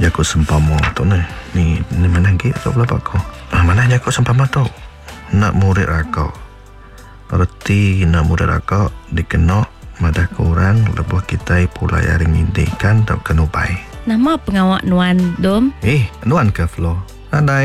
Jago sempama tu ni mana lagi kat belah kau. Mana jago sempama tu? Nak murid akak. Erti nak murid akak dikena madah korang lebuh kita pula yaring indikan tak kena bai. Nama pengawak Nuan Dom? Nuan ke Flo? Andai